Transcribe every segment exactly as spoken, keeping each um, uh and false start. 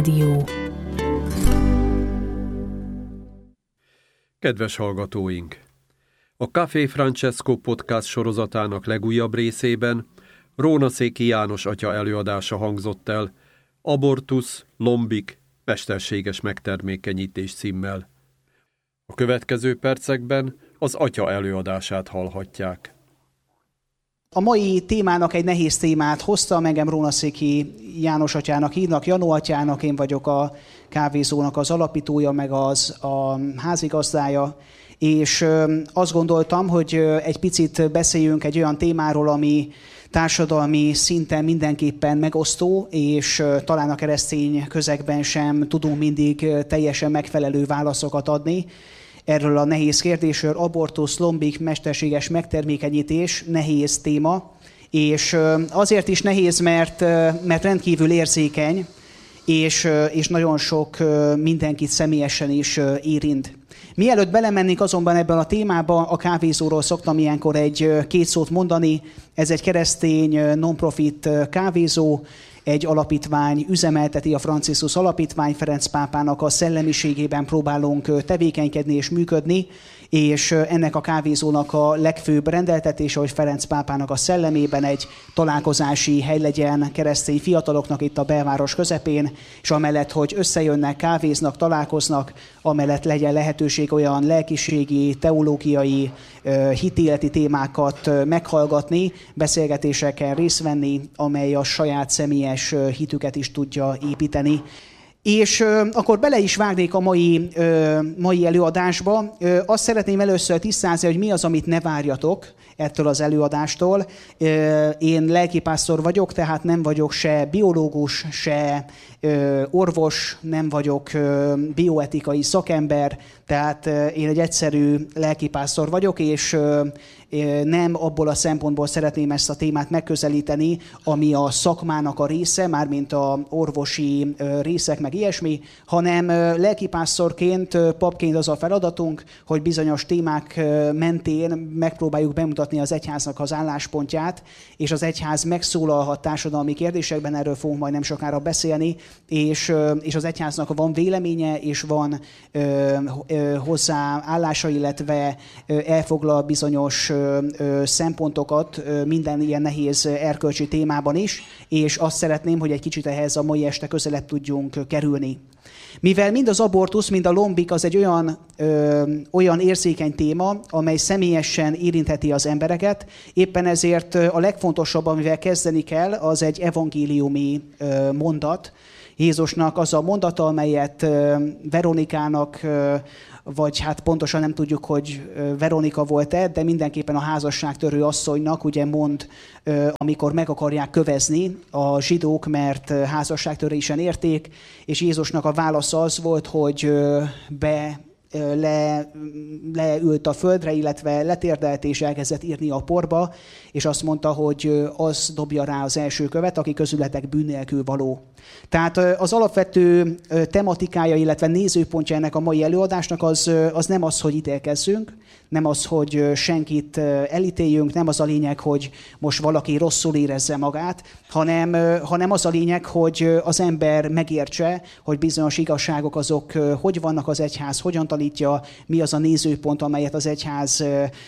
Dió. Kedves hallgatóink! A Café Francesco podcast sorozatának legújabb részében Rónaszéki János atya előadása hangzott el, Abortusz, lombik, mesterséges megtermékenyítés címmel. A következő percekben az atya előadását hallhatják. A mai témának egy nehéz témát hoztam, engem Rónaszéki János atyának hívnak, Janó atyának, én vagyok a kávézónak az alapítója, meg az a házigazdája, és azt gondoltam, hogy egy picit beszéljünk egy olyan témáról, ami társadalmi szinten mindenképpen megosztó, és talán a keresztény közegben sem tudunk mindig teljesen megfelelő válaszokat adni. Erről a nehéz kérdésről, abortusz, lombik, mesterséges megtermékenyítés, nehéz téma, és azért is nehéz, mert, mert rendkívül érzékeny, és, és nagyon sok mindenkit személyesen is érint. Mielőtt belemennénk azonban ebben a témába, a kávézóról szoktam ilyenkor egy két szót mondani. Ez egy keresztény non-profit kávézó, egy alapítvány üzemelteti, a Franciscus Alapítvány, Ferenc pápának a szellemiségében próbálunk tevékenykedni és működni, és ennek a kávézónak a legfőbb rendeltetése, hogy Ferenc pápának a szellemében egy találkozási hely legyen keresztény fiataloknak itt a belváros közepén, és amellett, hogy összejönnek, kávéznak, találkoznak, amellett legyen lehetőség olyan lelkiségi, teológiai, hitéleti témákat meghallgatni, beszélgetéseken részt venni, amely a saját személyes hitüket is tudja építeni. És euh, akkor bele is vágnék a mai, euh, mai előadásba. Euh, azt szeretném először tisztázni, hogy mi az, amit ne várjatok ettől az előadástól. Euh, én lelkipásztor vagyok, tehát nem vagyok se biológus, se euh, orvos, nem vagyok euh, bioetikai szakember, tehát euh, én egy egyszerű lelkipásztor vagyok, és euh, nem abból a szempontból szeretném ezt a témát megközelíteni, ami a szakmának a része, mármint a orvosi részek, meg ilyesmi, hanem lelkipásztorként, papként az a feladatunk, hogy bizonyos témák mentén megpróbáljuk bemutatni az egyháznak az álláspontját, és az egyház megszólalhat társadalmi kérdésekben, erről fogunk majd nem sokára beszélni, és, és az egyháznak van véleménye, és van ö, ö, hozzá állása, illetve elfoglal bizonyos szempontokat minden ilyen nehéz erkölcsi témában is, és azt szeretném, hogy egy kicsit ehhez a mai este közelebb tudjunk kerülni. Mivel mind az abortusz, mind a lombik az egy olyan, ö, olyan érzékeny téma, amely személyesen érintheti az embereket, éppen ezért a legfontosabb, amivel kezdeni kell, az egy evangéliumi ö, mondat. Jézusnak az a mondata, amelyet ö, Veronikának, ö, vagy hát pontosan nem tudjuk, hogy Veronika volt-e, de mindenképpen a házasságtörő asszonynak ugye mond, amikor meg akarják kövezni a zsidók, mert házasságtörésen érték, és Jézusnak a válasza az volt, hogy be Le, leült a földre, illetve letérdelt és elkezdett írni a porba, és azt mondta, hogy az dobja rá az első követ, aki közületek bűn nélkül való. Tehát az alapvető tematikája, illetve nézőpontja ennek a mai előadásnak az, az nem az, hogy ítélkezzünk, nem az, hogy senkit elítéljünk, nem az a lényeg, hogy most valaki rosszul érezze magát, hanem, hanem az a lényeg, hogy az ember megértse, hogy bizonyos igazságok azok hogy vannak az egyház, hogyan tanítja, mi az a nézőpont, amelyet az egyház,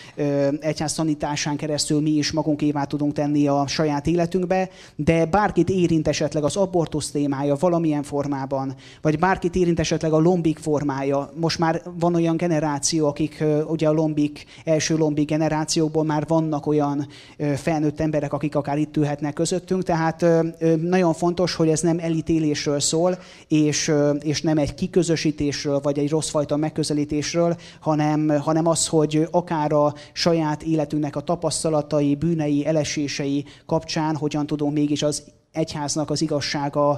egyház tanításán keresztül mi is magunkévá tudunk tenni a saját életünkbe, de bárkit érint esetleg az abortusz témája valamilyen formában, vagy bárkit érint esetleg a lombik formája. Most már van olyan generáció, akik ugye a lombik, első lombik generációkból már vannak olyan felnőtt emberek, akik akár itt ülhetnek közöttünk, tehát nagyon fontos, hogy ez nem elítélésről szól, és, és nem egy kiközösítésről, vagy egy rosszfajta megközelítésről, hanem, hanem az, hogy akár a saját életünknek a tapasztalatai, bűnei, elesései kapcsán hogyan tudunk mégis az egyháznak az igazsága,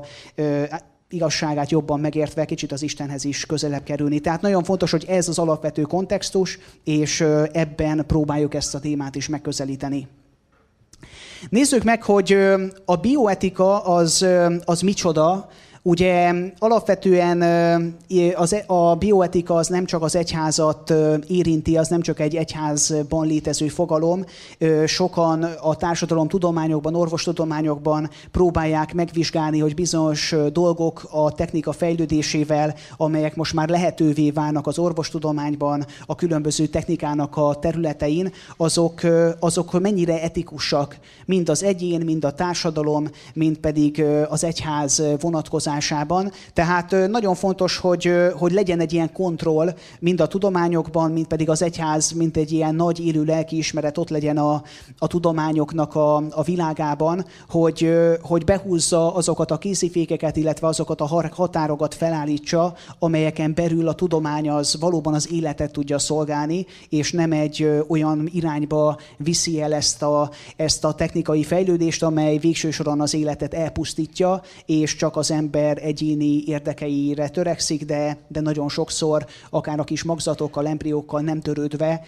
igazságát jobban megértve kicsit az Istenhez is közelebb kerülni. Tehát nagyon fontos, hogy ez az alapvető kontextus, és ebben próbáljuk ezt a témát is megközelíteni. Nézzük meg, hogy a bioetika az, az micsoda. Ugye alapvetően az, a bioetika az nem csak az egyházat érinti, az nem csak egy egyházban létező fogalom. Sokan a társadalomtudományokban, orvostudományokban próbálják megvizsgálni, hogy bizonyos dolgok a technika fejlődésével, amelyek most már lehetővé válnak az orvostudományban, a különböző technikának a területein, azok, azok mennyire etikusak, mind az egyén, mind a társadalom, mind pedig az egyház vonatkozásában. Tehát nagyon fontos, hogy, hogy legyen egy ilyen kontroll, mind a tudományokban, mind pedig az egyház, mint egy ilyen nagy élő lelkiismeret ott legyen a, a tudományoknak a, a világában, hogy, hogy behúzza azokat a készifékeket, illetve azokat a határokat felállítsa, amelyeken belül a tudomány az valóban az életet tudja szolgálni, és nem egy olyan irányba viszi el ezt a, ezt a technikai fejlődést, amely végső soron az életet elpusztítja, és csak az ember egyéni érdekeire törekszik, de, de nagyon sokszor, akár a kis magzatokkal, embriókkal nem törődve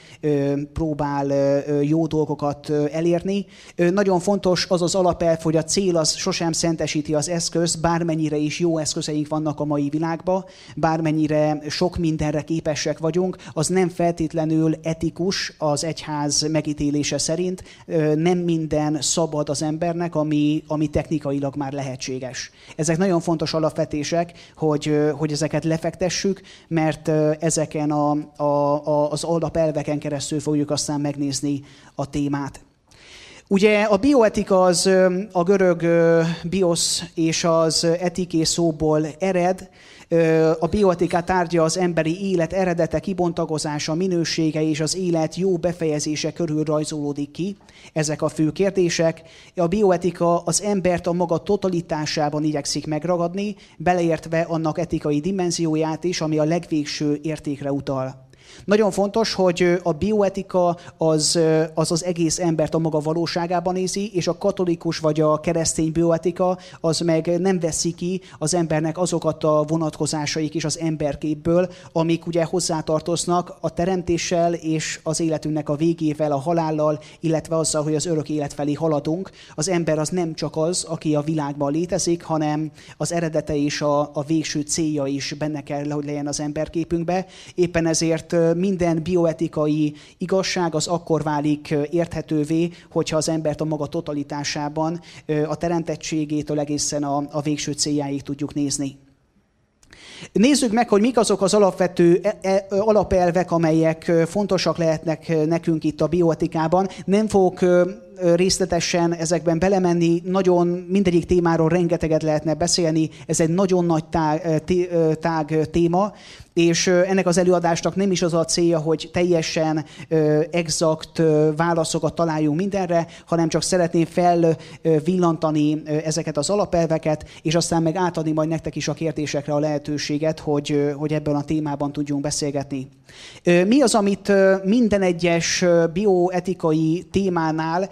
próbál jó dolgokat elérni. Nagyon fontos az az alapelv, hogy a cél az sosem szentesíti az eszközt, bármennyire is jó eszközeink vannak a mai világban, bármennyire sok mindenre képesek vagyunk, az nem feltétlenül etikus az egyház megítélése szerint. Nem minden szabad az embernek, ami, ami technikailag már lehetséges. Ezek nagyon fontos alapvetések, hogy, hogy ezeket lefektessük, mert ezeken a, a, a, az alapelveken keresztül fogjuk aztán megnézni a témát. Ugye a bioetika az a görög bios és az etiké szóból ered. A bioetika tárgya az emberi élet eredete, kibontakozása, minősége és az élet jó befejezése körül rajzolódik ki. Ezek a fő kérdések. A bioetika az embert a maga totalitásában igyekszik megragadni, beleértve annak etikai dimenzióját is, ami a legvégső értékre utal. Nagyon fontos, hogy a bioetika az, az az egész embert a maga valóságában nézi, és a katolikus vagy a keresztény bioetika az meg nem veszi ki az embernek azokat a vonatkozásaik is az emberképből, amik ugye hozzátartoznak a teremtéssel és az életünknek a végével, a halállal, illetve azzal, hogy az örök élet felé haladunk. Az ember az nem csak az, aki a világban létezik, hanem az eredete és a, a végső célja is benne kell, hogy legyen az emberképünkbe. Éppen ezért minden bioetikai igazság az akkor válik érthetővé, hogyha az embert a maga totalitásában, a teremtettségétől egészen a, a végső céljáig tudjuk nézni. Nézzük meg, hogy mik azok az alapvető alapelvek, amelyek fontosak lehetnek nekünk itt a bioetikában. Nem fogok részletesen ezekben belemenni, nagyon mindegyik témáról rengeteget lehetne beszélni, ez egy nagyon nagy tág, tág téma, és ennek az előadásnak nem is az a célja, hogy teljesen exakt válaszokat találjunk mindenre, hanem csak szeretném felvillantani ezeket az alapelveket, és aztán meg átadni majd nektek is a kérdésekre a lehetőséget, hogy, hogy ebben a témában tudjunk beszélgetni. Mi az, amit minden egyes bioetikai témánál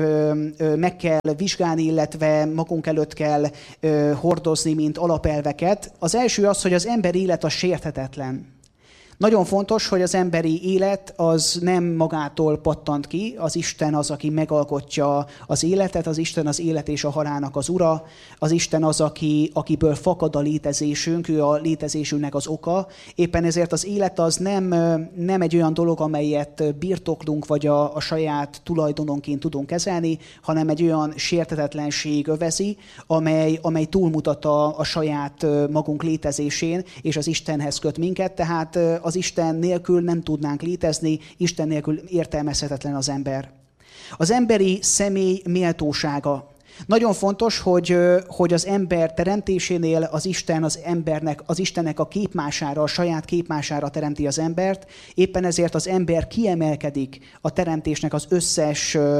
meg kell vizsgálni, illetve magunk előtt kell hordozni, mint alapelveket? Az első az, hogy az ember élet a sérthetetlen. Nagyon fontos, hogy az emberi élet az nem magától pattant ki, az Isten az, aki megalkotja az életet, az Isten az élet és a halálnak az ura, az Isten az, aki, akiből fakad a létezésünk, ő a létezésünknek az oka. Éppen ezért az élet az nem, nem egy olyan dolog, amelyet birtoklunk, vagy a, a saját tulajdononként tudunk kezelni, hanem egy olyan sérthetetlenség övezi, amely, amely túlmutat a, a saját magunk létezésén, és az Istenhez köt minket, tehát az Isten nélkül nem tudnánk létezni, Isten nélkül értelmezhetetlen az ember. Az emberi személy méltósága. Nagyon fontos, hogy, hogy az ember teremtésénél az Isten az embernek, az Istennek a képmására, a saját képmására teremti az embert. Éppen ezért az ember kiemelkedik a teremtésnek az összes ö,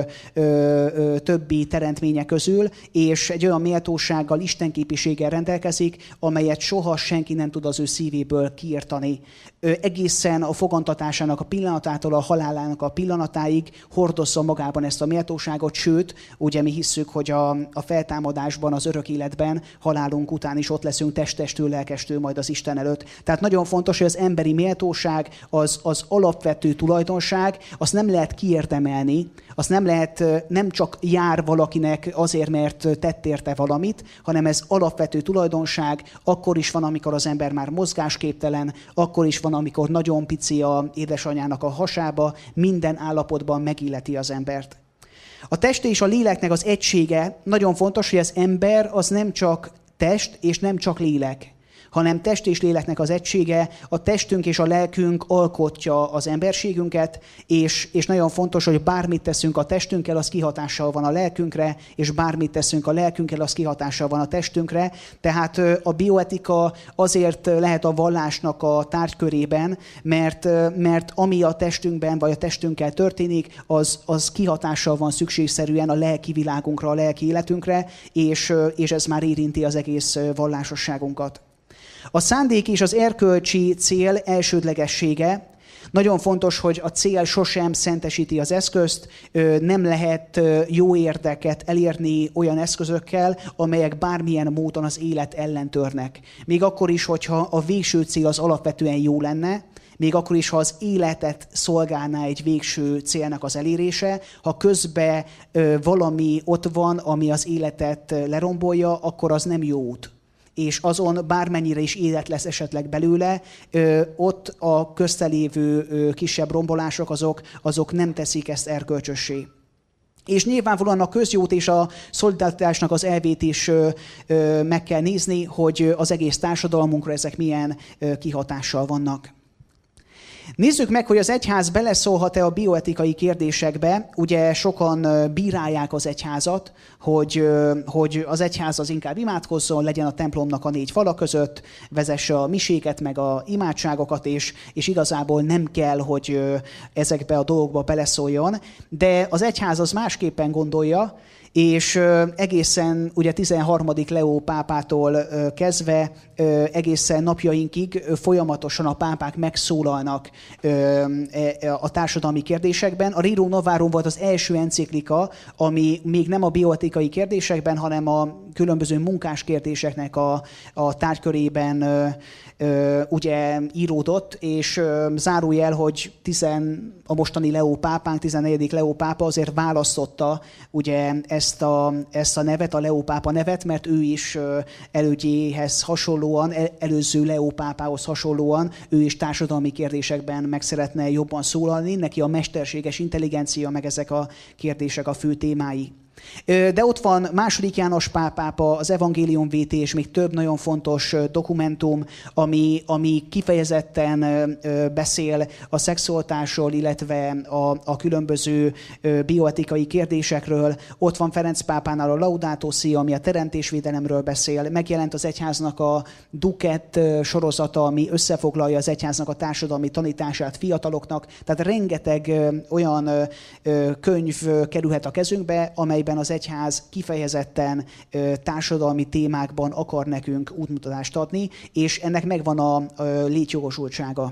ö, többi teremtménye közül, és egy olyan méltósággal, istenképiséggel rendelkezik, amelyet soha senki nem tud az ő szívéből kiirtani. Ö, egészen a fogantatásának a pillanatától a halálának a pillanatáig hordozza magában ezt a méltóságot, sőt, ugye mi hisszük, hogy a a, a feltámadásban, az örök életben, halálunk után is ott leszünk testtestől, lelkestől majd az Isten előtt. Tehát nagyon fontos, hogy az emberi méltóság, az, az alapvető tulajdonság, azt nem lehet kiérdemelni, azt nem lehet, nem csak jár valakinek azért, mert tett érte valamit, hanem ez alapvető tulajdonság, akkor is van, amikor az ember már mozgásképtelen, akkor is van, amikor nagyon pici a édesanyjának a hasába, minden állapotban megilleti az embert. A test és a léleknek az egysége nagyon fontos, hogy az ember az nem csak test és nem csak lélek, hanem test és léleknek az egysége, a testünk és a lelkünk alkotja az emberségünket, és, és nagyon fontos, hogy bármit teszünk a testünkkel, az kihatással van a lelkünkre, és bármit teszünk a lelkünkkel, az kihatással van a testünkre. Tehát a bioetika azért lehet a vallásnak a tárgykörében, mert, mert ami a testünkben vagy a testünkkel történik, az, az kihatással van szükségszerűen a lelki világunkra, a lelki életünkre, és, és ez már érinti az egész vallásosságunkat. A szándék és az erkölcsi cél elsődlegessége. Nagyon fontos, hogy a cél sosem szentesíti az eszközt, nem lehet jó érdeket elérni olyan eszközökkel, amelyek bármilyen módon az élet ellen törnek. Még akkor is, hogyha a végső cél az alapvetően jó lenne, még akkor is, ha az életet szolgálná egy végső célnak az elérése, ha közben valami ott van, ami az életet lerombolja, akkor az nem jó út. És azon bármennyire is élet lesz esetleg belőle, ott a köztelévő kisebb rombolások azok, azok nem teszik ezt erkölcsössé. És nyilvánvalóan a közjót és a szolidaritásnak az elvét is meg kell nézni, hogy az egész társadalmunkra ezek milyen kihatással vannak. Nézzük meg, hogy az egyház beleszólhat-e a bioetikai kérdésekbe. Ugye sokan bírálják az egyházat, hogy, hogy az egyház az inkább imádkozzon, legyen a templomnak a négy fala között, vezesse a miséket, meg a imádságokat, és, és igazából nem kell, hogy ezekbe a dolgokba beleszóljon. De az egyház az másképpen gondolja, és egészen ugye tizenharmadik Leó pápától kezdve egészen napjainkig folyamatosan a pápák megszólalnak a társadalmi kérdésekben. A Rerum Novarum volt az első enciklika, ami még nem a bioetikai kérdésekben, hanem a különböző munkás kérdéseknek a, a tárgykörében ugye íródott, és zárójel, hogy tizen, a mostani Leó pápánk, tizennegyedik Leó pápa azért választotta ugye ezt a, ezt a nevet, a Leó pápa nevet, mert ő is elődjéhez hasonlóan, előző Leó pápához hasonlóan, ő is társadalmi kérdésekben meg szeretne jobban szólalni, neki a mesterséges intelligencia, meg ezek a kérdések a fő témái. De ott van második János Pál pápa, az Evangélium vétés, és még több nagyon fontos dokumentum, ami, ami kifejezetten beszél a szexualitásról, illetve a, a különböző bioetikai kérdésekről. Ott van Ferenc pápánál a Laudato Si, ami a teremtésvédelemről beszél. Megjelent az egyháznak a Duket sorozata, ami összefoglalja az egyháznak a társadalmi tanítását fiataloknak. Tehát rengeteg olyan könyv kerülhet a kezünkbe, amelyben az egyház kifejezetten társadalmi témákban akar nekünk útmutatást adni, és ennek megvan a létjogosultsága.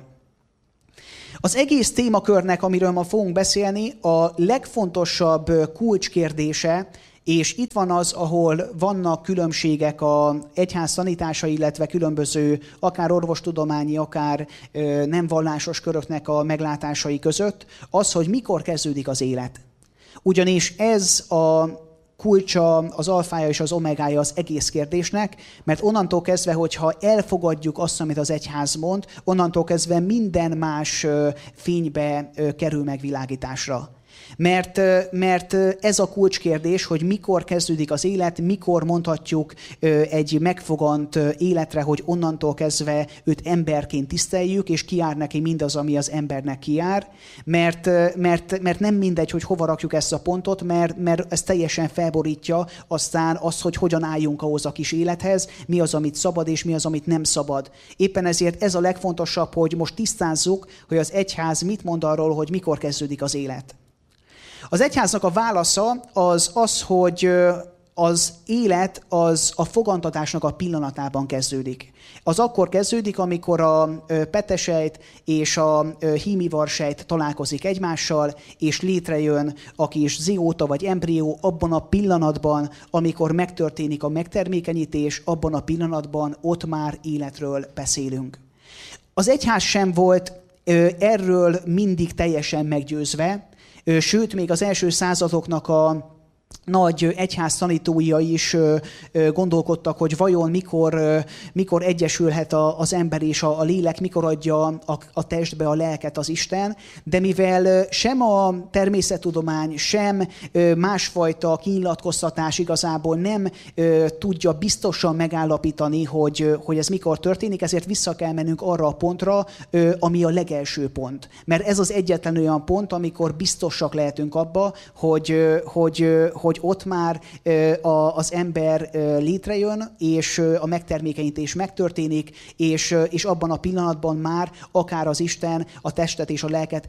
Az egész témakörnek, amiről ma fogunk beszélni, a legfontosabb kulcskérdése, és itt van az, ahol vannak különbségek az egyház tanítása, illetve különböző akár orvostudományi, akár nem vallásos köröknek a meglátásai között, az, hogy mikor kezdődik az élet. Ugyanis ez a kulcsa, az alfája és az omegája az egész kérdésnek, mert onnantól kezdve, hogyha elfogadjuk azt, amit az egyház mond, onnantól kezdve minden más fénybe kerül megvilágításra. Mert, mert ez a kulcskérdés, hogy mikor kezdődik az élet, mikor mondhatjuk egy megfogant életre, hogy onnantól kezdve őt emberként tiszteljük, és kijár neki mindaz, ami az embernek kijár. Mert, mert, mert nem mindegy, hogy hova rakjuk ezt a pontot, mert, mert ez teljesen felborítja aztán azt, hogy hogyan álljunk ahhoz a kis élethez, mi az, amit szabad, és mi az, amit nem szabad. Éppen ezért ez a legfontosabb, hogy most tisztázzuk, hogy az egyház mit mond arról, hogy mikor kezdődik az élet. Az egyháznak a válasza az az, hogy az élet az a fogantatásnak a pillanatában kezdődik. Az akkor kezdődik, amikor a petesejt és a hímivarsejt találkozik egymással, és létrejön a kis zióta vagy embrió abban a pillanatban, amikor megtörténik a megtermékenyítés, abban a pillanatban ott már életről beszélünk. Az egyház sem volt erről mindig teljesen meggyőzve, sőt, még az első századoknak a nagy egyház tanítói is gondolkodtak, hogy vajon mikor, mikor egyesülhet az ember és a lélek, mikor adja a, a testbe a lelket az Isten, de mivel sem a természettudomány, sem másfajta kinyilatkoztatás igazából nem tudja biztosan megállapítani, hogy, hogy ez mikor történik, ezért vissza kell mennünk arra a pontra, ami a legelső pont. Mert ez az egyetlen olyan pont, amikor biztosak lehetünk abba, hogy, hogy, hogy ott már az ember létrejön, és a megtermékenyítés megtörténik, és, és abban a pillanatban már akár az Isten a testet és a lelket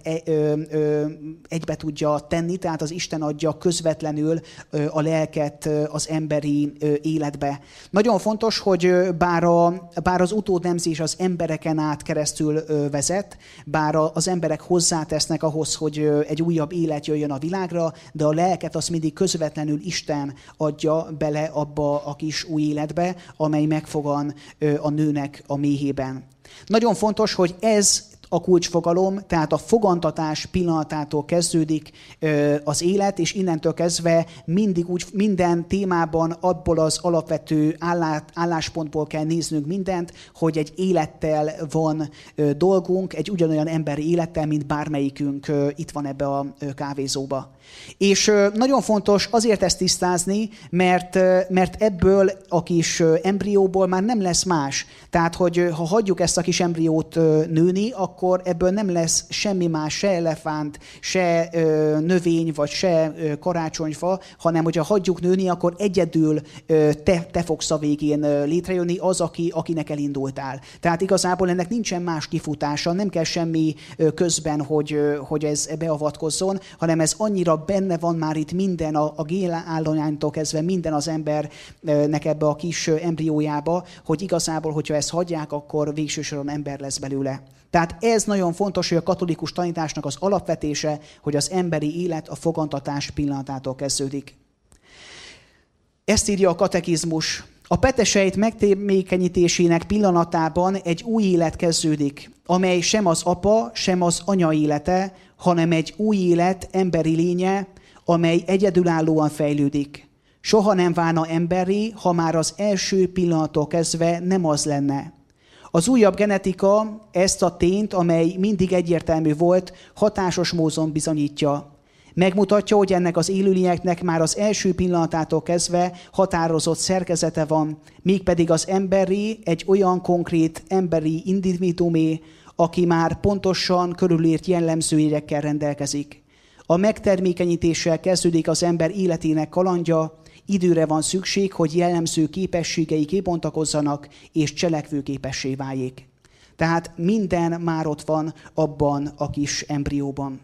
egybe tudja tenni, tehát az Isten adja közvetlenül a lelket az emberi életbe. Nagyon fontos, hogy bár, a, bár az utódnemzés az embereken át keresztül vezet, bár az emberek hozzátesznek ahhoz, hogy egy újabb élet jöjjön a világra, de a lelket az mindig közvetlenül Isten adja bele abba a kis új életbe, amely megfogan a nőnek a méhében. Nagyon fontos, hogy ez a kulcsfogalom, tehát a fogantatás pillanatától kezdődik az élet, és innentől kezdve mindig úgy, minden témában abból az alapvető álláspontból kell néznünk mindent, hogy egy élettel van dolgunk, egy ugyanolyan emberi élettel, mint bármelyikünk itt van ebbe a kávézóba. És nagyon fontos azért ezt tisztázni, mert, mert ebből a kis embrióból már nem lesz más. Tehát, hogy ha hagyjuk ezt a kis embriót nőni, akkor ebből nem lesz semmi más, se elefánt, se növény, vagy se karácsonyfa, hanem hogyha hagyjuk nőni, akkor egyedül te, te fogsz a végén létrejönni, az, aki, akinek elindultál. Tehát igazából ennek nincsen más kifutása, nem kell semmi közben, hogy, hogy ez beavatkozzon, hanem ez annyira benne van már itt minden, a, a gélállománytól kezdve minden az embernek ebbe a kis embriójába, hogy igazából, hogyha ezt hagyják, akkor végső soron ember lesz belőle. Tehát ez nagyon fontos, hogy a katolikus tanításnak az alapvetése, hogy az emberi élet a fogantatás pillanatától kezdődik. Ezt írja a katekizmus. A petesejt megtermékenyítésének pillanatában egy új élet kezdődik, amely sem az apa, sem az anya élete, hanem egy új élet emberi lénye, amely egyedülállóan fejlődik. Soha nem válna emberré, ha már az első pillanattól kezdve nem az lenne. Az újabb genetika ezt a tényt, amely mindig egyértelmű volt, hatásos módon bizonyítja. Megmutatja, hogy ennek az élőlényeknek már az első pillanatától kezdve határozott szerkezete van, mégpedig az emberi egy olyan konkrét emberi individuumé, aki már pontosan körülírt jellemzőjegyekkel rendelkezik. A megtermékenyítéssel kezdődik az ember életének kalandja, időre van szükség, hogy jellemző képességei kibontakozzanak és cselekvőképessé váljék. Tehát minden már ott van abban a kis embrióban.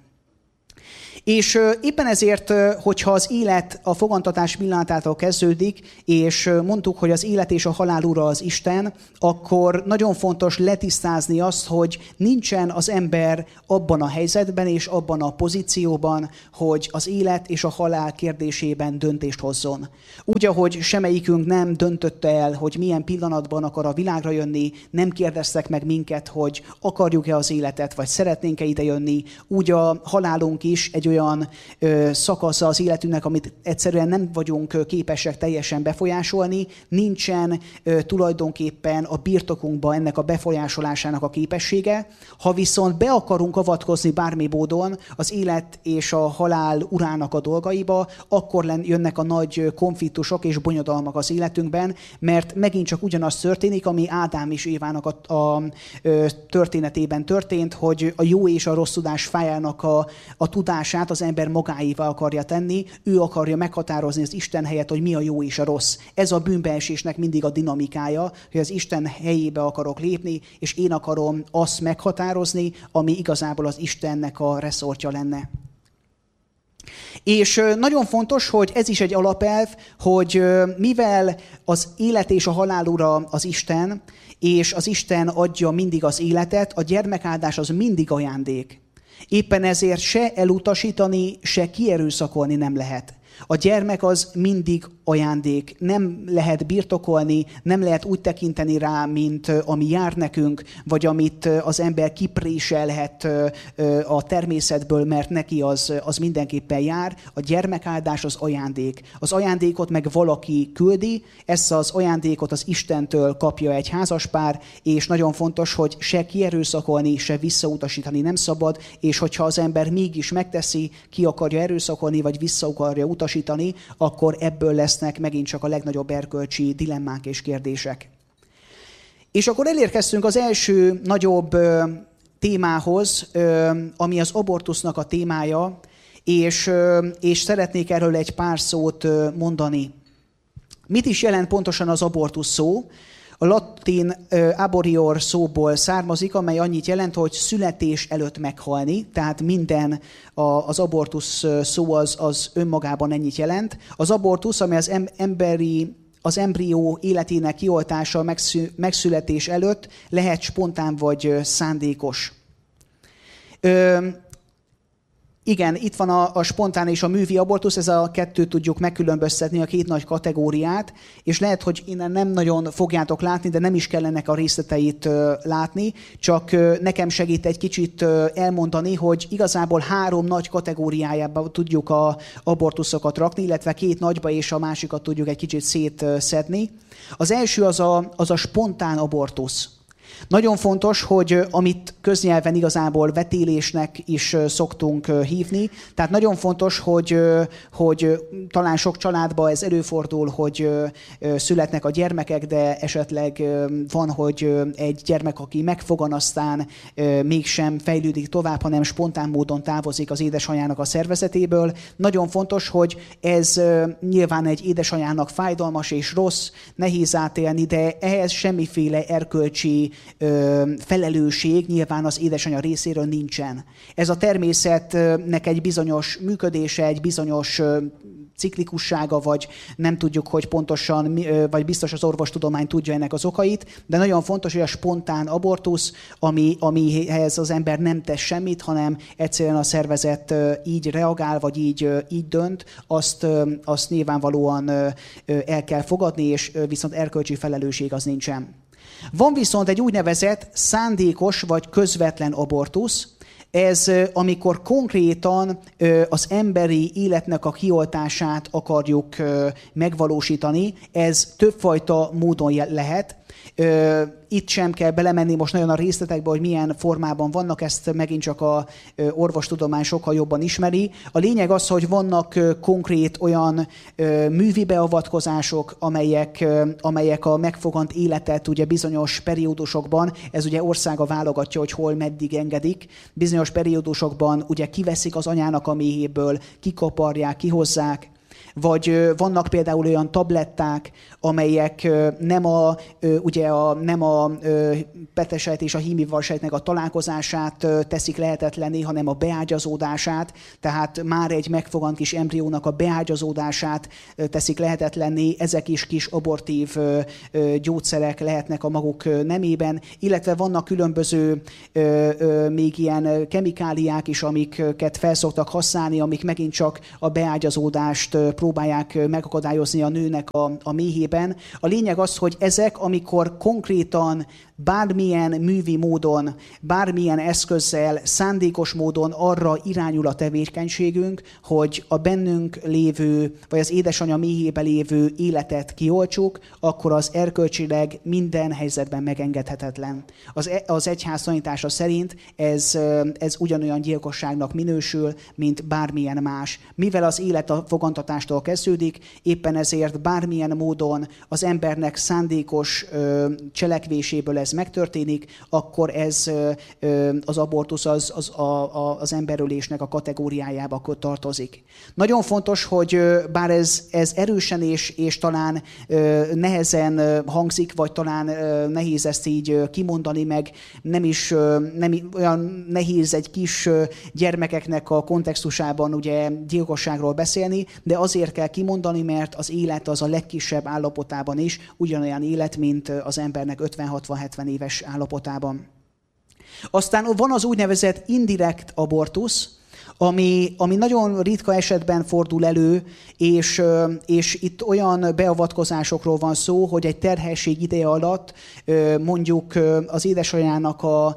És éppen ezért, hogyha az élet a fogantatás pillanatától kezdődik, és mondtuk, hogy az élet és a halál ura az Isten, akkor nagyon fontos letisztázni azt, hogy nincsen az ember abban a helyzetben és abban a pozícióban, hogy az élet és a halál kérdésében döntést hozzon. Úgy, ahogy semmelyikünk nem döntötte el, hogy milyen pillanatban akar a világra jönni, nem kérdeztek meg minket, hogy akarjuk-e az életet, vagy szeretnénk-e ide jönni, úgy a halálunk is egy olyan ö, szakasza az életünknek, amit egyszerűen nem vagyunk képesek teljesen befolyásolni, nincsen ö, tulajdonképpen a birtokunkban ennek a befolyásolásának a képessége. Ha viszont be akarunk avatkozni bármi módon az élet és a halál urának a dolgaiba, akkor jönnek a nagy konfliktusok és bonyodalmak az életünkben, mert megint csak ugyanaz történik, ami Ádám és Évának a, a, a történetében történt, hogy a jó és a rossz tudás fájának a, a tudását az ember magáévá akarja tenni, ő akarja meghatározni az Isten helyett, hogy mi a jó és a rossz. Ez a bűnbeesésnek mindig a dinamikája, hogy az Isten helyébe akarok lépni, és én akarom azt meghatározni, ami igazából az Istennek a reszortja lenne. És nagyon fontos, hogy ez is egy alapelv, hogy mivel az élet és a halál ura az Isten, és az Isten adja mindig az életet, a gyermekáldás az mindig ajándék. Éppen ezért se elutasítani, se kierőszakolni nem lehet. A gyermek az mindig ajándék, nem lehet birtokolni, nem lehet úgy tekinteni rá, mint ami jár nekünk, vagy amit az ember kipréselhet a természetből, mert neki az, az mindenképpen jár. A gyermekáldás az ajándék. Az ajándékot meg valaki küldi, ezt az ajándékot az Istentől kapja egy házaspár, és nagyon fontos, hogy se kierőszakolni, se visszautasítani nem szabad, és hogyha az ember mégis megteszi, ki akarja erőszakolni, vagy vissza akarja utasítani, akkor ebből lesznek megint csak a legnagyobb erkölcsi dilemmák és kérdések. És akkor elérkeztünk az első nagyobb ö, témához, ö, ami az abortusznak a témája, és, ö, és szeretnék erről egy pár szót ö, mondani. Mit is jelent pontosan az abortusz szó? A latin uh, aborior szóból származik, amely annyit jelent, hogy születés előtt meghalni, tehát minden a, az abortusz szó az, az önmagában ennyit jelent. Az abortusz, amely az emberi, az embrió életének kioltása megszü, megszületés előtt lehet spontán vagy szándékos. Ö, Igen, itt van a, a spontán és a művi abortusz, ez a kettőt tudjuk megkülönböztetni, a két nagy kategóriát, és lehet, hogy innen nem nagyon fogjátok látni, de nem is kellene a részleteit uh, látni, csak uh, nekem segít egy kicsit uh, elmondani, hogy igazából három nagy kategóriájába tudjuk a abortuszokat rakni, illetve két nagyba és a másikat tudjuk egy kicsit szétszedni. Az első az a, az a spontán abortusz. Nagyon fontos, hogy amit köznyelven igazából vetélésnek is szoktunk hívni, tehát nagyon fontos, hogy, hogy talán sok családban ez előfordul, hogy születnek a gyermekek, de esetleg van, hogy egy gyermek, aki megfogan, aztán mégsem fejlődik tovább, hanem spontán módon távozik az édesanyjának a szervezetéből. Nagyon fontos, hogy ez nyilván egy édesanyjának fájdalmas és rossz, nehéz átélni, de ehhez semmiféle erkölcsi felelősség nyilván az édesanyja részéről nincsen. Ez a természetnek egy bizonyos működése, egy bizonyos ciklikussága, vagy nem tudjuk, hogy pontosan, vagy biztos az orvostudomány tudja ennek az okait, de nagyon fontos, hogy a spontán abortusz, ami, amihez az ember nem tesz semmit, hanem egyszerűen a szervezet így reagál, vagy így, így dönt, azt, azt nyilvánvalóan el kell fogadni, és viszont erkölcsi felelősség az nincsen. Van viszont egy úgynevezett szándékos vagy közvetlen abortusz. Ez amikor konkrétan az emberi életnek a kioltását akarjuk megvalósítani, ez többfajta módon lehet. Itt sem kell belemenni most nagyon a részletekbe, hogy milyen formában vannak, ezt megint csak a orvostudomány sokkal jobban ismeri. A lényeg az, hogy vannak konkrét olyan művi beavatkozások, amelyek, amelyek a megfogant életet ugye bizonyos periódusokban, ez ugye országa válogatja, hogy hol meddig engedik, bizonyos periódusokban ugye kiveszik az anyának a méhéből, kikaparják, kihozzák, vagy vannak például olyan tabletták, amelyek nem a, ugye a, nem a petesejt és a hímivarsejtnek a találkozását teszik lehetetlenné, hanem a beágyazódását, tehát már egy megfogant kis embriónak a beágyazódását teszik lehetetlenné, ezek is kis abortív gyógyszerek lehetnek a maguk nemében, illetve vannak különböző még ilyen kemikáliák is, amiket felszoktak használni, amik megint csak a beágyazódást próbálják megakadályozni a nőnek a, a méhében. A lényeg az, hogy ezek, amikor konkrétan bármilyen művi módon, bármilyen eszközzel, szándékos módon arra irányul a tevékenységünk, hogy a bennünk lévő, vagy az édesanyja méhébe lévő életet kioltsuk, akkor az erkölcsileg minden helyzetben megengedhetetlen. Az, az egyház tanítása szerint ez, ez ugyanolyan gyilkosságnak minősül, mint bármilyen más. Mivel az élet a fogantatástól alkotástól kezdődik, éppen ezért bármilyen módon az embernek szándékos ö, cselekvéséből ez megtörténik, akkor ez ö, az abortusz az, az, a, a, az emberölésnek a kategóriájába tartozik. Nagyon fontos, hogy bár ez, ez erősen és, és talán ö, nehezen hangzik, vagy talán ö, nehéz ezt így kimondani, meg nem is ö, nem, olyan nehéz egy kis gyermekeknek a kontextusában ugye gyilkosságról beszélni, de azért kell kimondani, mert az élet az a legkisebb állapotában is ugyanolyan élet, mint az embernek ötven-hatvan-hetven éves állapotában. Aztán van az úgynevezett indirekt abortusz, Ami, ami nagyon ritka esetben fordul elő, és, és itt olyan beavatkozásokról van szó, hogy egy terhesség ideje alatt mondjuk az édesanyának a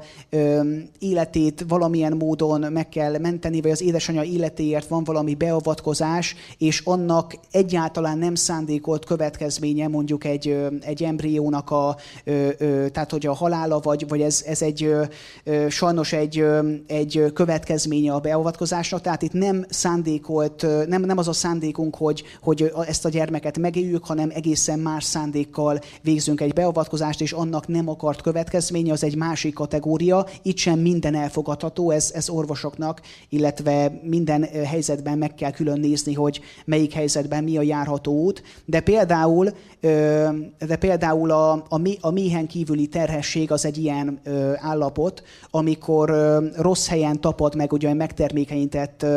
életét valamilyen módon meg kell menteni, vagy az édesanyja életéért van valami beavatkozás, és annak egyáltalán nem szándékolt következménye mondjuk egy, egy embriónak a, tehát hogy a halála, vagy, vagy ez, ez egy sajnos egy, egy következménye a beavatkozásnak. Tehát itt nem szándékolt, nem, nem az a szándékunk, hogy, hogy ezt a gyermeket megéljük, hanem egészen más szándékkal végzünk egy beavatkozást, és annak nem akart következménye, az egy másik kategória. Itt sem minden elfogadható, ez, ez orvosoknak, illetve minden helyzetben meg kell külön nézni, hogy melyik helyzetben mi a járható út. De például, de például a, a, a méhen kívüli terhesség az egy ilyen állapot, amikor rossz helyen tapad meg ugye megtermékenyített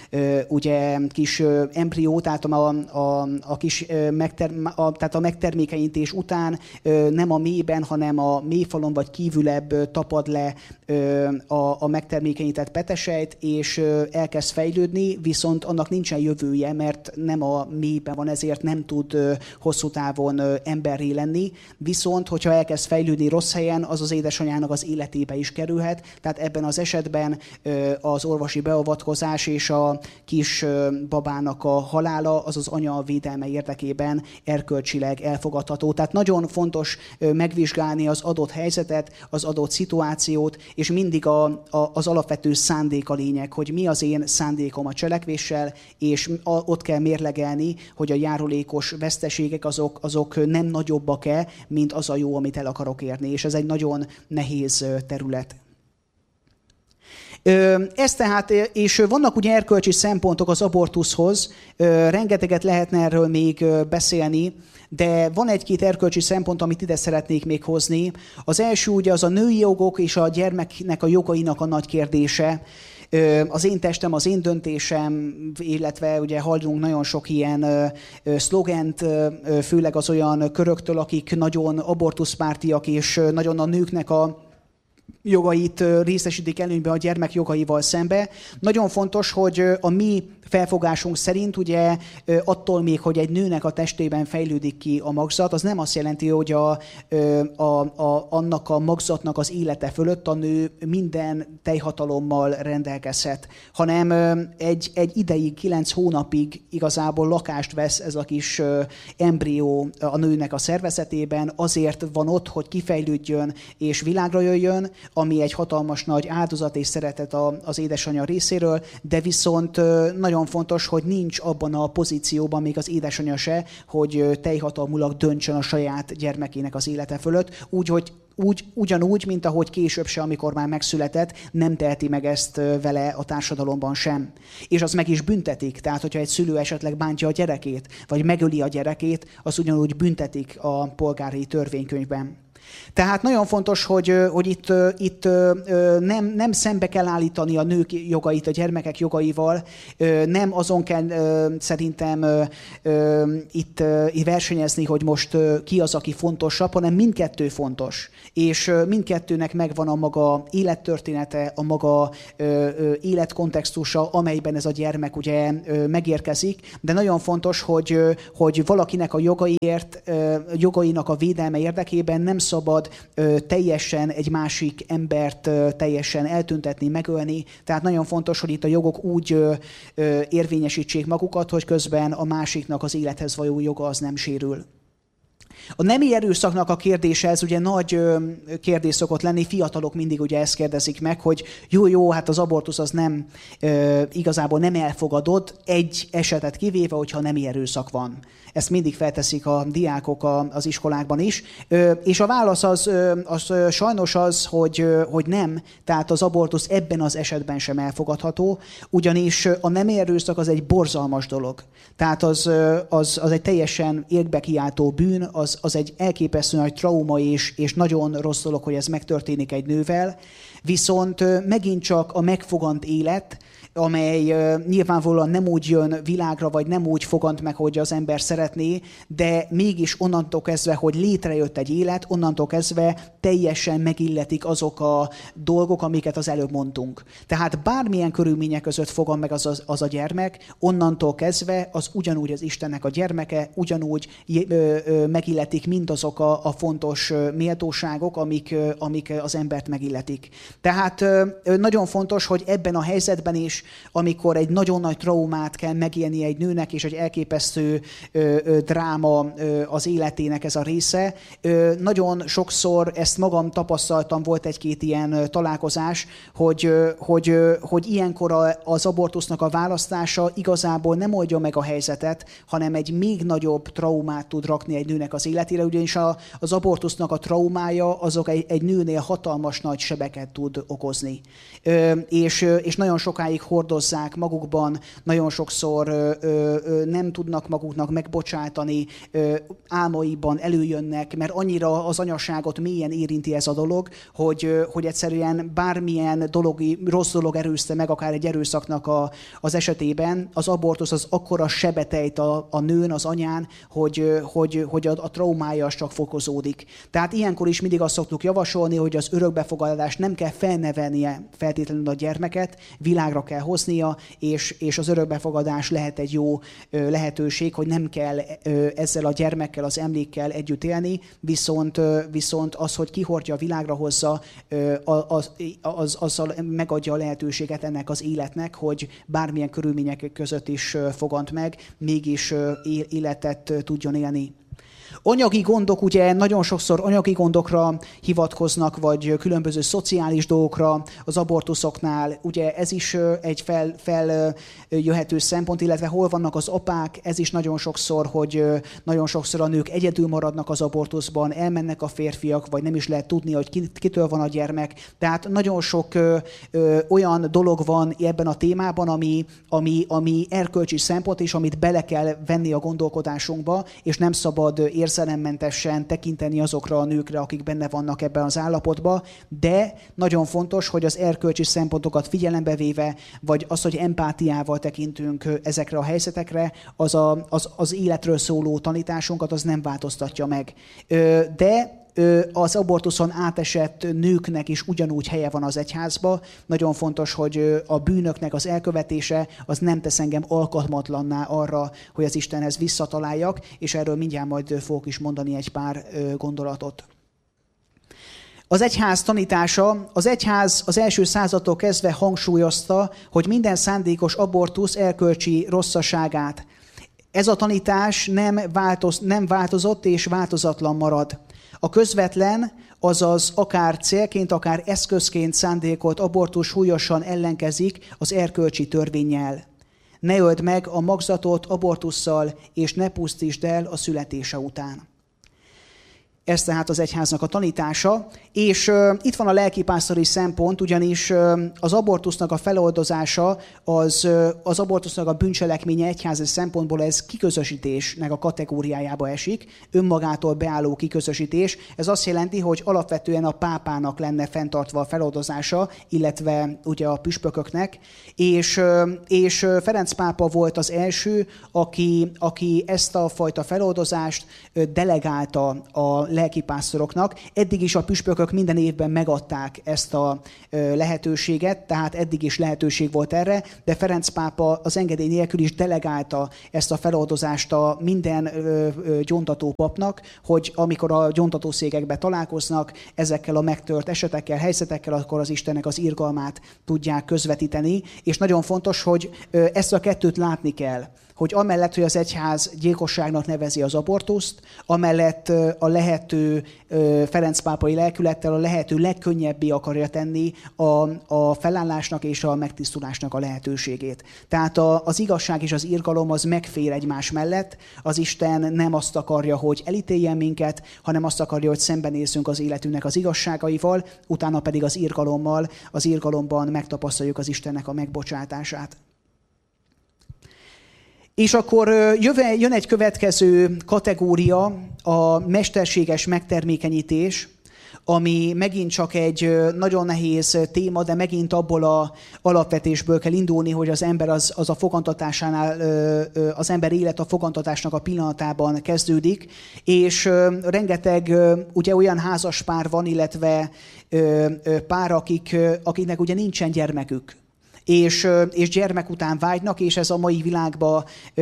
ugye kis embrió, tehát a, a, a kis megter, a, tehát a megtermékenyítés után nem a mélyben, hanem a mélyfalon vagy kívülebb tapad le a, a megtermékenyített petesejt, és elkezd fejlődni, viszont annak nincsen jövője, mert nem a mélyben van, ezért nem tud hosszú távon emberré lenni. Viszont, hogyha elkezd fejlődni rossz helyen, az az édesanyának az életébe is kerülhet. Tehát ebben az esetben az orvosi beavatkozás és a kis babának a halála az az anya védelme érdekében erkölcsileg elfogadható. Tehát nagyon fontos megvizsgálni az adott helyzetet, az adott szituációt, és mindig a, a, az alapvető szándék a lényeg, hogy mi az én szándékom a cselekvéssel, és a, ott kell mérlegelni, hogy a járulékos veszteségek azok, azok nem nagyobbak-e, mint az a jó, amit el akarok érni. És ez egy nagyon nehéz terület. Ez tehát, és vannak ugye erkölcsi szempontok az abortuszhoz, rengeteget lehetne erről még beszélni, de van egy-két erkölcsi szempont, amit ide szeretnék még hozni. Az első ugye az a női jogok és a gyermeknek a jogainak a nagy kérdése. Az én testem, az én döntésem, illetve ugye hallunk nagyon sok ilyen szlogent, főleg az olyan köröktől, akik nagyon abortuszpártiak, és nagyon a nőknek a jogait részesítik előnybe a gyermek jogaival szembe. Nagyon fontos, hogy a mi felfogásunk szerint ugye attól még, hogy egy nőnek a testében fejlődik ki a magzat, az nem azt jelenti, hogy a, a, a, annak a magzatnak az élete fölött a nő minden teljhatalommal rendelkezhet, hanem egy, egy ideig, kilenc hónapig igazából lakást vesz ez a kis embrió a nőnek a szervezetében, azért van ott, hogy kifejlődjön és világra jöjjön, ami egy hatalmas nagy áldozat és szeretet az édesanyja részéről, de viszont nagyon fontos, hogy nincs abban a pozícióban még az édesanyja se, hogy teljhatalmulag döntsön a saját gyermekének az élete fölött, úgy, hogy Úgy, ugyanúgy, mint ahogy később se, amikor már megszületett, nem teheti meg ezt vele a társadalomban sem. És az meg is büntetik. Tehát, hogyha egy szülő esetleg bántja a gyerekét, vagy megöli a gyerekét, az ugyanúgy büntetik a polgári törvénykönyvben. Tehát nagyon fontos, hogy, hogy itt, itt nem, nem szembe kell állítani a nők jogait a gyermekek jogaival, nem azon kell szerintem itt versenyezni, hogy most ki az, aki fontosabb, hanem mindkettő fontos. És mindkettőnek megvan a maga élettörténete, a maga életkontextusa, amelyben ez a gyermek ugye megérkezik, de nagyon fontos, hogy, hogy valakinek a jogaiért, jogainak a védelme érdekében nem szabad ö, teljesen egy másik embert ö, teljesen eltüntetni, megölni. Tehát nagyon fontos, hogy itt a jogok úgy ö, ö, érvényesítsék magukat, hogy közben a másiknak az élethez való joga az nem sérül. A nemi erőszaknak a kérdése, ez ugye nagy kérdés szokott lenni, fiatalok mindig ugye ezt kérdezik meg, hogy jó, jó, hát az abortusz az nem, igazából nem elfogadott, egy esetet kivéve, hogyha nemi erőszak van. Ezt mindig felteszik a diákok az iskolákban is. És a válasz az, az sajnos az, hogy, hogy nem, tehát az abortusz ebben az esetben sem elfogadható, ugyanis a nemi erőszak az egy borzalmas dolog. Tehát az, az, az egy teljesen égbe kiáltó bűn, az, az egy elképesztő nagy trauma, és, és nagyon rossz dolog, hogy ez megtörténik egy nővel. Viszont megint csak a megfogant élet, amely uh, nyilvánvalóan nem úgy jön világra, vagy nem úgy fogant meg, hogy az ember szeretné, de mégis onnantól kezdve, hogy létrejött egy élet, onnantól kezdve teljesen megilletik azok a dolgok, amiket az előbb mondtunk. Tehát bármilyen körülmények között fogan meg az, az, az a gyermek, onnantól kezdve az ugyanúgy az Istennek a gyermeke, ugyanúgy ö, ö, megilletik mindazok a, a fontos méltóságok, amik, ö, amik az embert megilletik. Tehát ö, nagyon fontos, hogy ebben a helyzetben is, amikor egy nagyon nagy traumát kell megélni egy nőnek, és egy elképesztő ö, ö, dráma ö, az életének ez a része. Ö, nagyon sokszor ezt magam tapasztaltam, volt egy-két ilyen ö, találkozás, hogy, ö, hogy, ö, hogy ilyenkor a, az abortusznak a választása igazából nem oldja meg a helyzetet, hanem egy még nagyobb traumát tud rakni egy nőnek az életére, ugyanis a, az abortusznak a traumája azok egy, egy nőnél hatalmas nagy sebeket tud okozni. Ö, és, ö, és nagyon sokáig hordozzák magukban, nagyon sokszor ö, ö, nem tudnak maguknak megbocsátani, ö, álmaiban előjönnek, mert annyira az anyaságot mélyen érinti ez a dolog, hogy, ö, hogy egyszerűen bármilyen dologi, rossz dolog erőzte meg, akár egy erőszaknak a, az esetében, az abortusz az akkora sebetejt a, a nőn, az anyán, hogy, hogy, hogy a, a traumája az csak fokozódik. Tehát ilyenkor is mindig azt szoktuk javasolni, hogy az örökbefogadás nem kell felnevelnie feltétlenül a gyermeket, világra kell hoznia, és, és az örökbefogadás lehet egy jó ö, lehetőség, hogy nem kell ö, ezzel a gyermekkel, az emlékkel együtt élni, viszont, ö, viszont az, hogy kihordja, világra hozza, ö, az, az, azzal megadja a lehetőséget ennek az életnek, hogy bármilyen körülmények között is ö, fogant meg, mégis ö, életet ö, tudjon élni. Anyagi gondok, ugye nagyon sokszor anyagi gondokra hivatkoznak, vagy különböző szociális dolgokra az abortuszoknál. Ugye ez is egy fel, feljöhető szempont, illetve hol vannak az apák, ez is nagyon sokszor, hogy nagyon sokszor a nők egyedül maradnak az abortuszban, elmennek a férfiak, vagy nem is lehet tudni, hogy kitől van a gyermek. Tehát nagyon sok ö, ö, olyan dolog van ebben a témában, ami, ami, ami erkölcsi szempont, és amit bele kell venni a gondolkodásunkba, és nem szabad érzelemmentesen tekinteni azokra a nőkre, akik benne vannak ebben az állapotban, de nagyon fontos, hogy az erkölcsi szempontokat figyelembe véve, vagy az, hogy empátiával tekintünk ezekre a helyzetekre, az, a, az, az életről szóló tanításunkat az nem változtatja meg. De az abortuszon átesett nőknek is ugyanúgy helye van az egyházba. Nagyon fontos, hogy a bűnöknek az elkövetése az nem tesz engem alkalmatlanná arra, hogy az Istenhez visszataláljak, és erről mindjárt majd fogok is mondani egy pár gondolatot. Az egyház tanítása, az egyház az első századtól kezdve hangsúlyozta, hogy minden szándékos abortusz erkölcsi rosszaságát. Ez a tanítás nem, változ, nem változott és változatlan marad. A közvetlen, azaz akár célként, akár eszközként szándékolt abortusz súlyosan ellenkezik az erkölcsi törvénnyel. Ne öld meg a magzatot abortusszal, és ne pusztítsd el a születése után. Ez tehát az egyháznak a tanítása, és uh, itt van a lelkipásztori szempont, ugyanis uh, az abortusznak a feloldozása, az, uh, az abortusznak a bűncselekménye egyházi szempontból ez kiközösítésnek a kategóriájába esik, önmagától beálló kiközösítés. Ez azt jelenti, hogy alapvetően a pápának lenne fenntartva a feloldozása, illetve ugye a püspököknek, és, uh, és Ferenc pápa volt az első, aki, aki ezt a fajta feloldozást uh, delegálta a lelkipásztoroknak. Eddig is a püspökök minden évben megadták ezt a lehetőséget, tehát eddig is lehetőség volt erre, de Ferenc pápa az engedély nélkül is delegálta ezt a feloldozást a minden gyóntató papnak, hogy amikor a gyóntatószékekbe találkoznak ezekkel a megtört esetekkel, helyzetekkel, akkor az Istennek az irgalmát tudják közvetíteni, és nagyon fontos, hogy ezt a kettőt látni kell, hogy amellett, hogy az egyház gyilkosságnak nevezi az abortuszt, amellett a lehető Ferenc pápai lelkülettel a lehető legkönnyebbé akarja tenni a, a felállásnak és a megtisztulásnak a lehetőségét. Tehát a, az igazság és az irgalom az megfér egymás mellett. Az Isten nem azt akarja, hogy elítéljen minket, hanem azt akarja, hogy szembenézzünk az életünknek az igazságaival, utána pedig az irgalommal, az irgalomban megtapasztaljuk az Istennek a megbocsátását. És akkor jöve, jön egy következő kategória, a mesterséges megtermékenyítés, ami megint csak egy nagyon nehéz téma, de megint abból a alapvetésből kell indulni, hogy az ember az, az a fogantatásánál, az ember élet a fogantatásnak a pillanatában kezdődik, és rengeteg ugye olyan házas pár van, illetve pár, akik, akiknek ugye nincsen gyermekük. És, és gyermek után vágynak, és ez a mai világban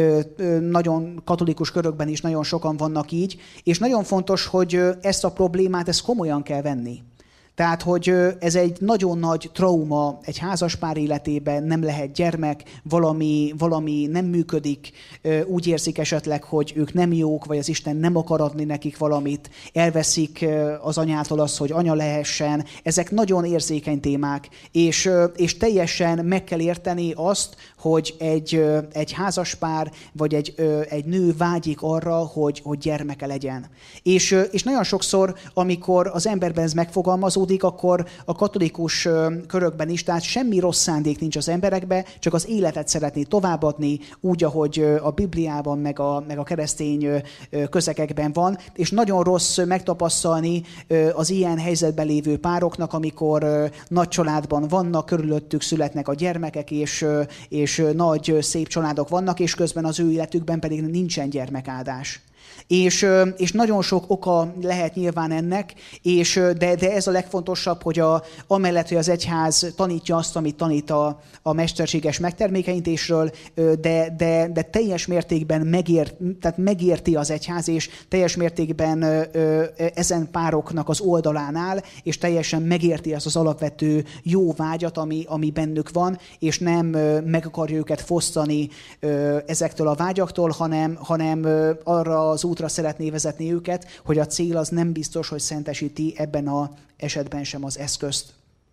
nagyon katolikus körökben is nagyon sokan vannak így, és nagyon fontos, hogy ezt a problémát ezt komolyan kell venni. Tehát, hogy ez egy nagyon nagy trauma egy házaspár életében, nem lehet gyermek, valami, valami nem működik, úgy érzik esetleg, hogy ők nem jók, vagy az Isten nem akar adni nekik valamit, elveszik az anyától azt, hogy anya lehessen. Ezek nagyon érzékeny témák, és, és teljesen meg kell érteni azt, hogy egy, egy házaspár, vagy egy, egy nő vágyik arra, hogy, hogy gyermeke legyen. És, és nagyon sokszor, amikor az emberben ez megfogalmazódik, akkor a katolikus körökben is, tehát semmi rossz szándék nincs az emberekben, csak az életet szeretné továbbadni, úgy, ahogy a Bibliában, meg a, meg a keresztény közegekben van, és nagyon rossz megtapasztalni az ilyen helyzetben lévő pároknak, amikor nagy családban vannak, körülöttük születnek a gyermekek, és, és nagy, szép családok vannak, és közben az ő életükben pedig nincsen gyermekáldás. És, és nagyon sok oka lehet nyilván ennek, és, de, de ez a legfontosabb, hogy a, amellett, hogy az egyház tanítja azt, amit tanít a, a mesterséges megtermékenyítésről, de, de, de teljes mértékben megért, tehát megérti az egyház, és teljes mértékben ezen pároknak az oldalán áll, és teljesen megérti azt az alapvető jó vágyat, ami, ami bennük van, és nem meg akarja őket fosztani ezektől a vágyaktól, hanem, hanem arra az útra szeretné vezetni őket, hogy a cél az nem biztos, hogy szentesíti ebben az esetben sem az eszközt.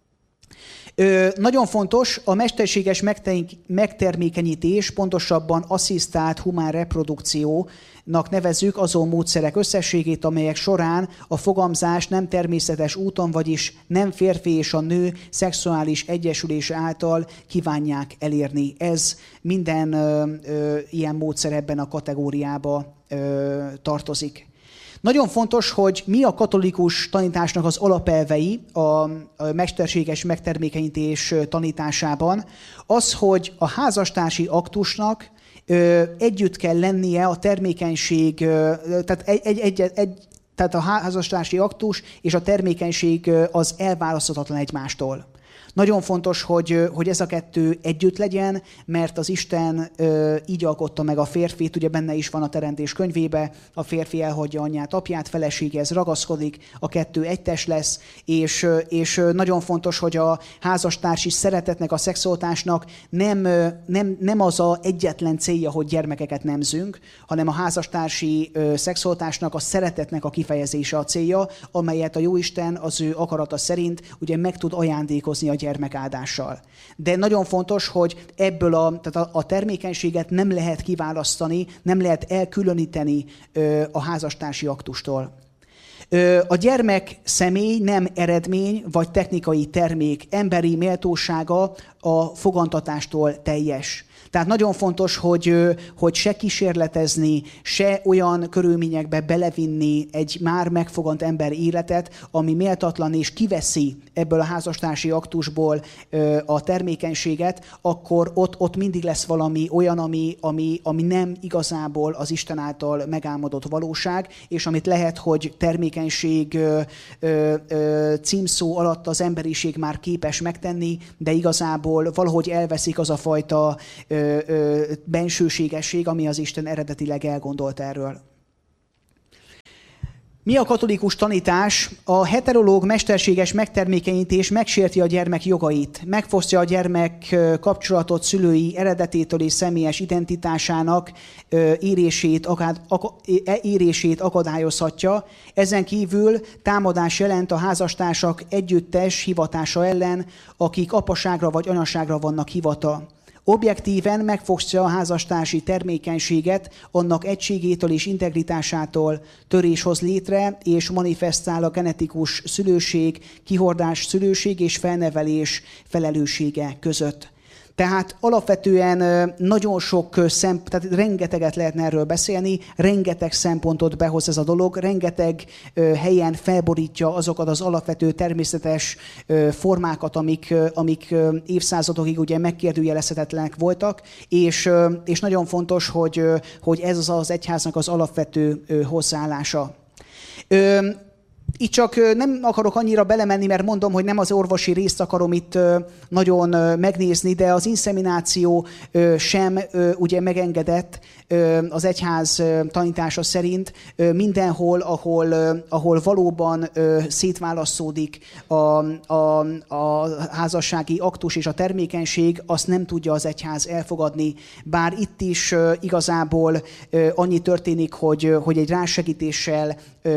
Ö, nagyon fontos a mesterséges megtermékenyítés, pontosabban asszisztált humán reprodukciónak nevezzük azon módszerek összességét, amelyek során a fogamzás nem természetes úton, vagyis nem férfi és a nő szexuális egyesülése által kívánják elérni. Ez minden ö, ö, ilyen módszer ebben a kategóriába ö, tartozik. Nagyon fontos, hogy mi a katolikus tanításnak az alapelvei a mesterséges megtermékenyítés tanításában. Az, hogy a házastársi aktusnak együtt kell lennie a termékenység, tehát, egy, egy, egy, egy, tehát a házastársi aktus és a termékenység az elválaszthatatlan egymástól. Nagyon fontos, hogy, hogy ez a kettő együtt legyen, mert az Isten ö, így alkotta meg a férfit, ugye benne is van a Teremtés könyvébe, a férfi elhagyja anyját, apját, feleséghez ragaszkodik, a kettő egytes lesz, és, és nagyon fontos, hogy a házastársi szeretetnek, a szexualitásnak nem, nem, nem az a egyetlen célja, hogy gyermekeket nemzünk, hanem a házastársi ö, szexualitásnak, a szeretetnek a kifejezése a célja, amelyet a Jóisten az ő akarata szerint ugye meg tud ajándékozni a gyermekáldással. De nagyon fontos, hogy ebből a, tehát a, a termékenységet nem lehet kiválasztani, nem lehet elkülöníteni ö, a házastársi aktustól. Ö, a gyermek személy nem eredmény vagy technikai termék, emberi méltósága a fogantatástól teljes. Tehát nagyon fontos, hogy, hogy se kísérletezni, se olyan körülményekbe belevinni egy már megfogant ember életet, ami méltatlan és kiveszi ebből a házastársi aktusból a termékenységet, akkor ott, ott mindig lesz valami olyan, ami, ami, ami nem igazából az Isten által megálmodott valóság, és amit lehet, hogy termékenység címszó alatt az emberiség már képes megtenni, de igazából valahogy elveszik az a fajta bensőségesség, ami az Isten eredetileg elgondolt erről. Mi a katolikus tanítás? A heterológ mesterséges megtermékenyítés megsérti a gyermek jogait, megfosztja a gyermek kapcsolatot szülői eredetétől és személyes identitásának érését, érését akadályozhatja. Ezen kívül támadás jelent a házastársak együttes hivatása ellen, akik apaságra vagy anyaságra vannak hivatva. Objektíven megfosztja a házastársi termékenységet, annak egységétől és integritásától, törés hoz létre, és manifestál a genetikus szülőség, kihordás szülőség és felnevelés felelőssége között. Tehát alapvetően nagyon sok szempont, tehát rengeteget lehetne erről beszélni, rengeteg szempontot behoz ez a dolog, rengeteg helyen felborítja azokat az alapvető természetes formákat, amik, amik évszázadokig ugye megkérdőjelezhetetlenek voltak, és, és nagyon fontos, hogy, hogy ez az az egyháznak az alapvető hozzáállása. Itt csak nem akarok annyira belemenni, mert mondom, hogy nem az orvosi részt akarom itt nagyon megnézni, de az inszemináció sem ugye megengedett az egyház tanítása szerint mindenhol, ahol, ahol valóban szétválasztódik a, a, a házassági aktus és a termékenység, azt nem tudja az egyház elfogadni. Bár itt is igazából annyi történik, hogy, hogy egy rásegítéssel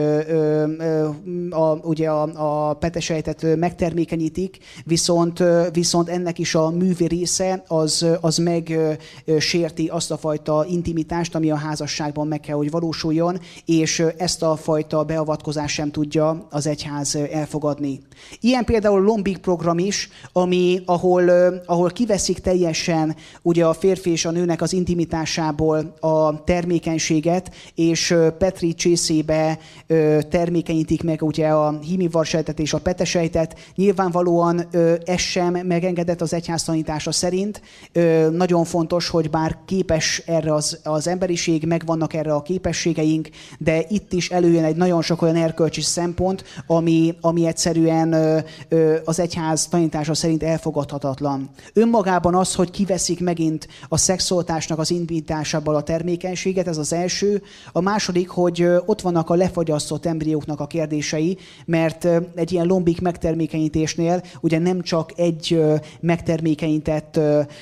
A, ugye a, a petesejtet megtermékenyítik, viszont, viszont ennek is a művi része az, az megsérti azt a fajta intimitást, ami a házasságban meg kell, hogy valósuljon, és ezt a fajta beavatkozást sem tudja az egyház elfogadni. Ilyen például a Lombik program is, ami, ahol, ahol kiveszik teljesen ugye a férfi és a nőnek az intimitásából a termékenységet, és Petri csészébe termékenyítik meg ugye a hímivarsejtet és a petesejtet. Nyilvánvalóan ö, ez sem megengedett az egyház tanítása szerint. Ö, nagyon fontos, hogy bár képes erre az, az emberiség, megvannak erre a képességeink, de itt is előjön egy nagyon sok olyan erkölcsi szempont, ami, ami egyszerűen ö, ö, az egyház tanítása szerint elfogadhatatlan. Önmagában az, hogy kiveszik megint a szexualitásnak az indításából a termékenységet, ez az első. A második, hogy ö, ott vannak a lefagyasztott embrióknak a kérdései, mert egy ilyen lombik megtermékenyítésnél ugye nem csak egy megtermékenyített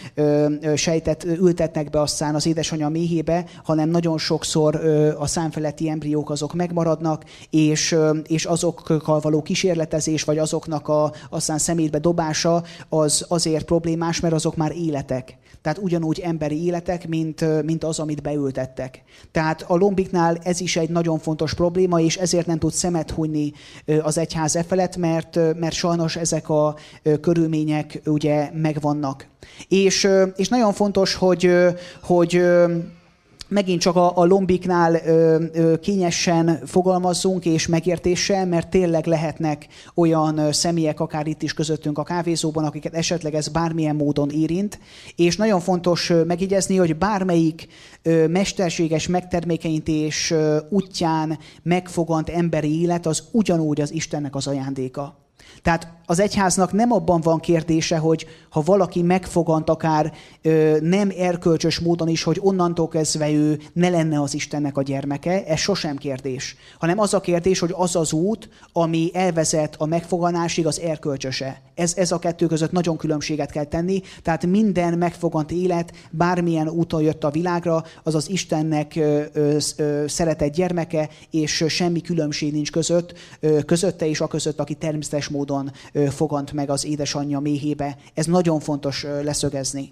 sejtet ültetnek be aztán az édesanyja méhébe, hanem nagyon sokszor a számfeletti embriók azok megmaradnak, és, és azokkal való kísérletezés, vagy azoknak a, aztán szemétbe dobása az azért problémás, mert azok már életek. Tehát ugyanúgy emberi életek, mint, mint az, amit beültettek. Tehát a lombiknál ez is egy nagyon fontos probléma, és ezért nem tud szemet hunyni az egyház e felett, mert, mert sajnos ezek a körülmények ugye megvannak. És, és nagyon fontos, hogy, hogy megint csak a, a lombiknál ö, ö, kényesen fogalmazzunk és megértéssel, mert tényleg lehetnek olyan ö, személyek, akár itt is közöttünk a kávézóban, akiket esetleg ez bármilyen módon érint. És nagyon fontos ö, megjegyezni, hogy bármelyik ö, mesterséges megtermékenyítés ö, útján megfogant emberi élet, az ugyanúgy az Istennek az ajándéka. Tehát az egyháznak nem abban van kérdése, hogy ha valaki megfogant akár ö, nem erkölcsös módon is, hogy onnantól kezdve ő ne lenne az Istennek a gyermeke, ez sosem kérdés. Hanem az a kérdés, hogy az az út, ami elvezet a megfoganásig, az erkölcsöse. Ez, ez a kettő között nagyon különbséget kell tenni, tehát minden megfogant élet, bármilyen úton jött a világra, az az Istennek ö, ö, ö, szeretett gyermeke, és semmi különbség nincs között, ö, közötte és a között, aki természetes módon ö, fogant meg az édesanyja méhébe. Ez nagyon fontos ö, leszögezni.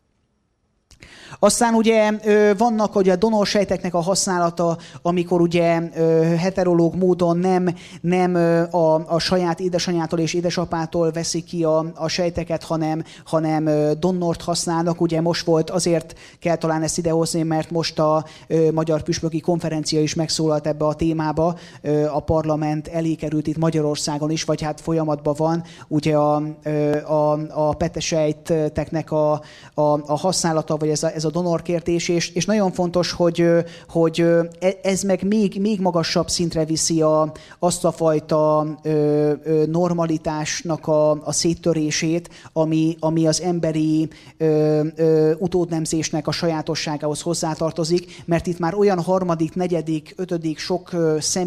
Aztán ugye vannak ugye a donorsejteknek a használata, amikor ugye heterológ módon nem, nem a, a saját édesanyától és édesapától veszik ki a, a sejteket, hanem, hanem donort használnak. Ugye most volt, azért kell talán ezt idehozni, mert most a Magyar Püspöki Konferencia is megszólalt ebbe a témába. A parlament elé került itt Magyarországon is, vagy hát folyamatban van ugye a, a, a petesejteknek a, a, a használata, vagy ez a, ez a donorkértés, és, és nagyon fontos, hogy, hogy ez meg még, még magasabb szintre viszi a, azt a fajta normalitásnak a, a széttörését, ami, ami az emberi ö, ö, utódnemzésnek a sajátosságához hozzátartozik, mert itt már olyan harmadik, negyedik, ötödik sok személy